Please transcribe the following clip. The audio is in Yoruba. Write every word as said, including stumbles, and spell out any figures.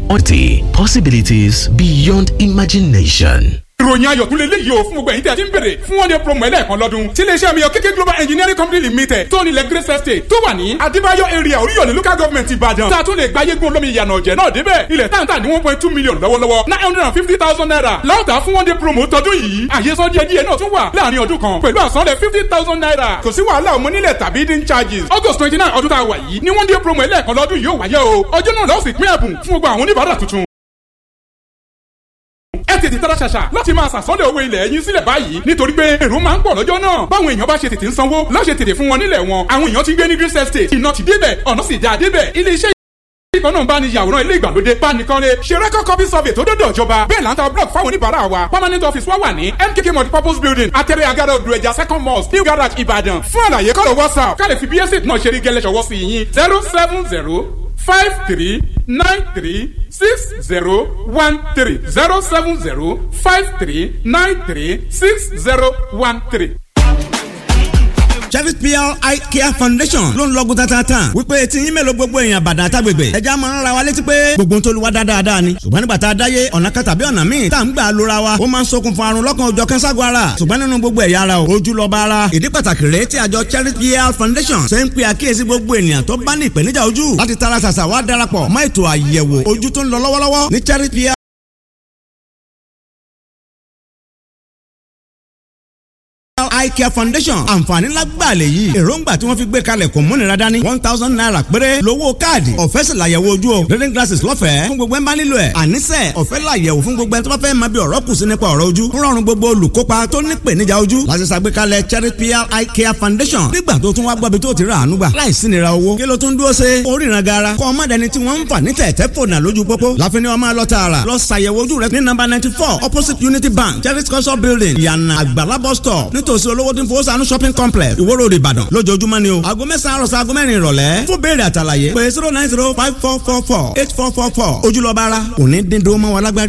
Onti, possibilities beyond imagination. ìròyìn ayọ̀ tún lè léyìí o fún gbogbo ẹ̀yin tí a ti ń bèrè fún one day promo ẹlẹ́ẹ̀kan lọ́dún tí iléeṣẹ́ mi yọ kéké global engineering company limited tó nílẹ̀ grace estate tó wà ní adébáyọ̀ area oríyọ̀lẹ̀ local government ìbàdàn tá a tún lè gba yégun olómi ìyànà ọ̀jẹ̀ náà débẹ̀ ilẹ̀ táǹtà ní one point two million lọ́wọ́lọ́wọ́ nine hundred and fifty thousand naira láwùtà fún one day promo tọdún yìí àyesọ díẹ̀ díẹ̀ náà tún wà láàrin ọdún kan pẹ̀lú àsanlẹ̀ fifty thousand naira kò sí wàhálà ọmọ nílẹ̀ tàbí hidden charges august twenty nine ọdún tá a wà yìí ní one day promo ẹlẹ́ẹ̀kan lọ́dún yóò wáyé o ọjọ́ náà lọ́ọ̀sì pín ẹ̀bùn fún gbogbo àwọn oníbàárà tuntun ẹ tètè tara ṣàṣà láti máa ṣàsọ́lẹ̀ owó ilẹ̀ yín sílẹ̀ báyìí nítorí pé èrò máa ń pọ̀ lọ́jọ́ náà báwọn èèyàn bá ṣe tètè ń sanwó lọ́ṣẹ̀ tètè fún wọn nílẹ̀ wọn àwọn èèyàn ti gbé ní Grace Estate iná ti débẹ̀ ọ̀nà sì já débẹ̀ ilé iṣẹ́ ìkan náà bá ní yàwòrán ilé ìgbàlódé bánikanlé ṣe record copy survey tó dọ́dọ̀ ìjọba bẹ́ẹ̀ là ń ta block fáwọn oníbàárà wa permanent office wa wà ní M K K multipurpose building atẹ́rẹ́ agada odùẹ̀jà second mosque new garage Ìbàdàn fún àlàyé kọ́lọ̀ WhatsApp ká lè fi bí estate náà ṣe rí gẹ́lẹ́ ṣọwọ́ sí yín zero seven zero five three nine three six zero one three zero seven zero five three nine three six zero one three. Cherry P L Eye Care Foundation ló ń lọ́gùn tatata wípé tí yín mélòó gbogbo èèyàn bàdàn àtàgbègbè ẹja máa ń ra wa létí pé gbogbo tó lu wa dáadáa ni ṣùgbọ́n nígbà tá a dáyé ọ̀nà kan tàbí ọ̀nà míì tá à ń gbà lóra wa ó máa ń ṣokùnfà àrùn lọ́kàn òjọ̀ kan ságọ́ ara ṣùgbọ́n nínú gbogbo ẹ̀yà ara o ojú lọ́ba ara ìdí pàtàkì rèé tí àjọ Cherry P L Foundation ṣe ń pe àkíyèsí gbogbo ènìyàn tó bá ní ìpèníjà ojú láti tara ṣàṣà wá darapọ̀ mọ́ ètò àyẹ̀wò ojú tó ń lọ lọ́wọ́lọ́wọ́ ní Cherry P L Eye Care Foundation àǹfààní lágbàlẹ̀ yìí èròǹgbà tí wọ́n fi gbé kalẹ̀ kò múnira dání one thousand naira péré lówó káàdì ọ̀fẹ́ sì làyẹ̀wò ojú o reading glasses lọ́fẹ̀ẹ́ fún gbogbo ẹ̀ máa nílò ẹ̀ àníṣe ọ̀fẹ́ làyẹ̀wò fún gbogbo ẹ̀ tó bá fẹ́ máa bí ọ̀rọ̀ kù sí nípa ọ̀rọ̀ ojú ń rọrùn gbogbo olùkópa tó ní ìpèníjà ojú láti ṣàgbékalẹ̀ Cherry P L Eye Care Foundation nígbà tó tún wá gbọ́bi tó ti rà àánú gbà láìsí nira owó kí ló tún dúró ṣe oríran gara kọ́ ọmọdéni tí wọ́n ń fà ní tẹ̀tẹ̀ fònà lójú pópó láfi ni wọ́n máa lọ tààrà lọ ṣàyẹ̀wò ojú rẹ ní number ninety four opposite Unity Bank Cherry culture building ìyànà àgbàlá bus stop nítòsí olówó tí ń fowó sànú shopping complex ìwó road Ìbàdàn lójoojúmọ́ ni o aago mẹ́sàn-án àròsọ aago mẹ́rin ìrọ̀lẹ́ fún béèrè àtàlàyé pé zero nine zero five four four four eight four four four ojúlọ́ba ara kò ní dín dúró mọ́ wa lágbárí.